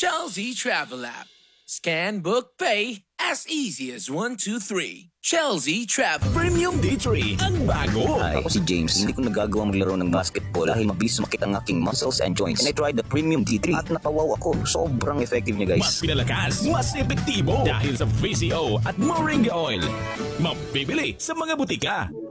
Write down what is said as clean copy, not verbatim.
Chelsea Travel App. Scan, book, pay, as easy as 1, 2, 3. Chelsea Travel. Premium Day3, ang bago. Hi, ako si James. Hindi ko nagagawa maglaro ng basketball dahil mabilis sumakit ang aking muscles and joints. And I tried the Premium D3 at napawaw ako. Sobrang effective niya, guys. Mas pinalakas, mas epektibo dahil sa VCO at Moringa Oil. Mabibili sa mga butika.